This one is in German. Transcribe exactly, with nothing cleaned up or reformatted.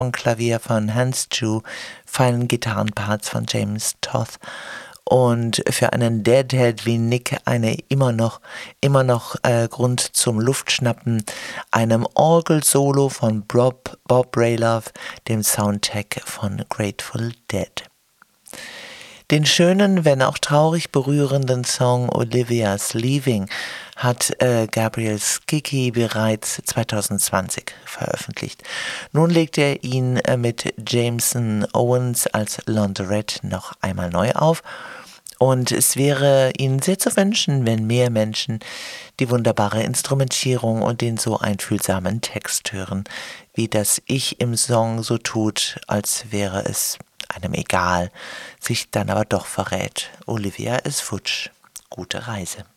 Klavier von Hans Chu, feinen Gitarrenparts von James Toth und für einen Deadhead wie Nick eine immer noch, immer noch äh, Grund zum Luftschnappen, einem Orgel-Solo von Bob, Bob Brailove, dem Soundtrack von Grateful Dead. Den schönen, wenn auch traurig berührenden Song Olivia's Leaving hat äh, Gabriel Skicki bereits zwanzig zwanzig veröffentlicht. Nun legt er ihn äh, mit Jameson Owens als Laundrette noch einmal neu auf. Und es wäre Ihnen sehr zu wünschen, wenn mehr Menschen die wunderbare Instrumentierung und den so einfühlsamen Text hören, wie das Ich im Song so tut, als wäre es einem egal, sich dann aber doch verrät. Olivia ist futsch. Gute Reise.